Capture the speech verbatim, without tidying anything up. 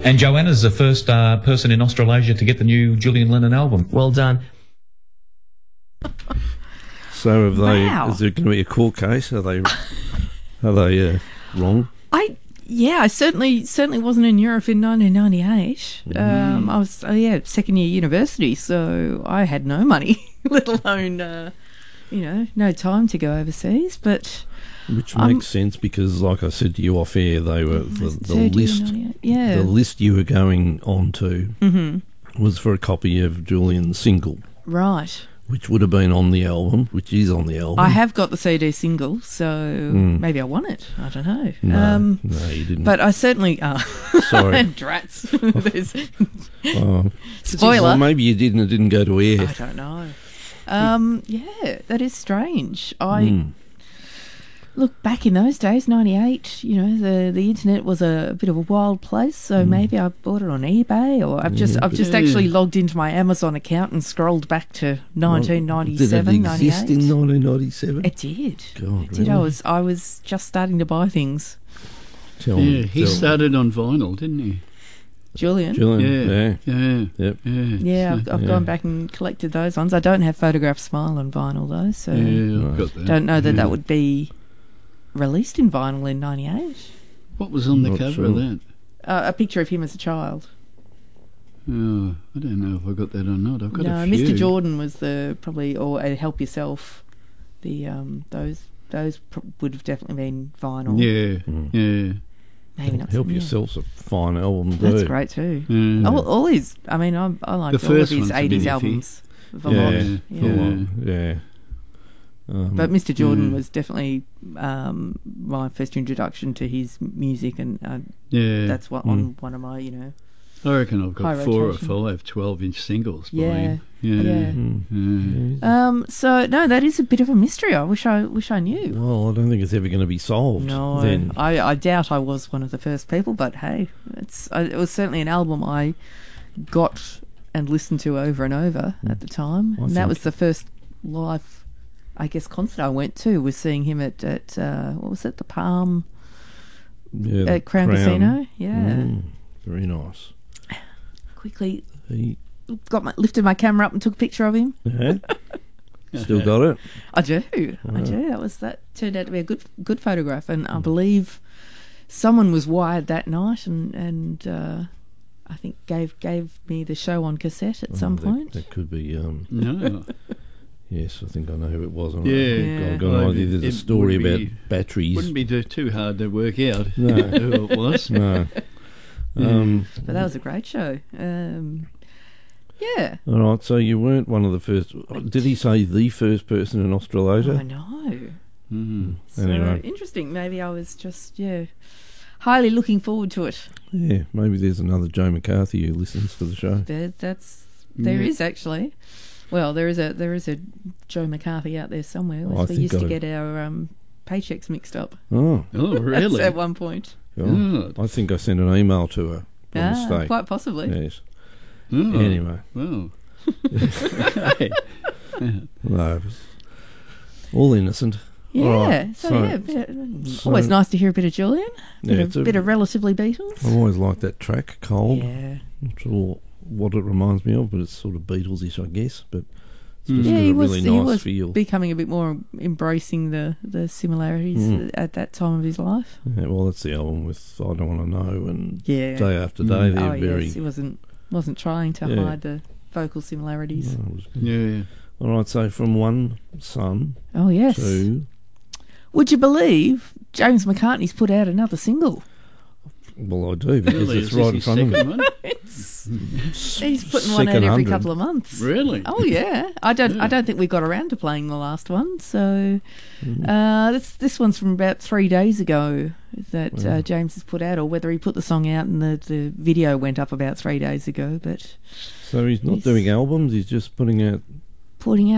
And Joanna's the first uh, person in Australasia to get the new Julian Lennon album. Well done. So have they? Wow. Is there going to be a court case? Are they? Are they uh, wrong? I yeah, I certainly certainly wasn't in Europe in nineteen ninety-eight. Mm. Um, I was oh yeah second year university, so I had no money, let alone uh, you know no time to go overseas. But Which um, makes sense because, like I said to you off air, they were the, the third year list. ninety-eight, yeah. The list you were going on to Mm-hmm. was for a copy of Julian's single, Right. which would have been on the album, which is on the album. I have got the C D single, so Mm. maybe I won it. I don't know. No, um, no, you didn't. but I certainly. Uh, Sorry. Drats. There's, Oh. spoiler. Well, maybe you did and it didn't go to air. I don't know. Um, yeah, that is strange. I Mm. look back in those days, ninety-eight. You know, the the internet was a, bit of a wild place. So maybe I bought it on eBay, or I've just Mm. Yeah, I've but- just Yeah. actually logged into my Amazon account and scrolled back to nineteen ninety-seven, Did it exist ninety-eight. in nineteen ninety-seven? It did. God, It did. I really? was I was just starting to buy things. Tell Yeah, me. he tell- started on vinyl, didn't he? Julian. Julian, yeah. Yeah. Yep. Yeah. Yeah, I've, So- I've Yeah. gone back and collected those ones. I don't have Photograph Smile on vinyl though, so yeah, I've Right. got that. don't know that Yeah. that would be released in vinyl in ninety-eight. What was on the Not cover sure. of that? Uh, a picture of him as a child. Oh, I don't know if I got that or not. I've got No, a few. Mister Jordan was the probably or uh, Help Yourself. The um those those pr- would have definitely been vinyl. Yeah, Mm. yeah. Maybe not. Help yeah. Yourself's a fine album, That's too. great too. yeah. All, all his, I mean, I, I like The all of first his one's a bit eighties iffy. albums. Yeah, Vermont, Yeah. for a yeah. while, yeah. Um, But Mister Jordan Mm. was definitely um, my first introduction to his music, and uh, yeah. that's what on one of my, you know, I reckon I've got high four rotation. or five twelve-inch singles by Yeah, him. Yeah. yeah. mm. Yeah. Um, so no, that is a bit of a mystery. I wish I wish I knew. Well, I don't think it's ever going to be solved. No, then. I, I doubt I was one of the first people, but hey, it's I, it was certainly an album I got and listened to over and over at the time, I and that think- was the first live, I guess, concert I went to was seeing him at at uh, what was it, the Palm yeah, the at Crown, Casino. Yeah, Mm, very nice. quickly He, got my lifted my camera up and took a picture of him. yeah. Still got it? I do. I Wow. do. That was that turned out to be a good good photograph, and I believe someone was wired that night, and and uh, I think gave gave me the show on cassette at some Oh, that, point. That could be, um, No. yes, I think I know who it was. Yeah. I've got an Well, idea. There's a it story would about be- batteries. Wouldn't be too, too hard to work out No. who it was. No. Um, But that was a great show. Um, yeah. all right, so you weren't one of the first. Did he say the first person in I Australasia? know. Mm. So Anyway. interesting. Maybe I was just yeah, highly looking forward to it. Yeah, maybe there's another Joe McCarthy who listens to the show. There, that's there Yeah. is actually. Well, there is a there is a Joe McCarthy out there somewhere. Oh, I we think used to I- get our um, paychecks mixed up. Oh, Oh, really? That's at one point. God. Oh. I think I sent an email to her by Ah, mistake. quite possibly. Yes. Oh. Anyway, Well. Okay. no, it was all innocent. Yeah. All right, So, so- yeah, bit, so- always nice to hear a bit of Julian. Bit, Yeah, of, it's a- bit of relatively Beatles. I've always liked that track, Cold. Yeah. Not sure what it reminds me of, but it's sort of Beatles-ish, I guess. But it's Mm. just Yeah, got he a was, really he nice was feel. becoming a bit more embracing the, the similarities Mm. at that time of his life. Yeah, well, that's the album with I Don't Want to Know and Yeah. Day After Mm. Day. They're Oh, very. yes. He wasn't, wasn't trying to Yeah. hide the vocal similarities. Oh, it was good. Yeah. All right, so from one son Oh, yes. to. Would you believe James McCartney's put out another single? Well, I do because Really? it's Is right this in his front of me. second one? It's, he's putting one out Second every hundred. couple of months. Really? Oh yeah, I don't. Yeah. I don't think we got around to playing the last one. So Mm. uh, this this one's from about three days ago that Wow. uh, James has put out, or whether he put the song out and the, the video went up about three days ago. But So he's not He's- doing albums; he's just putting out putting out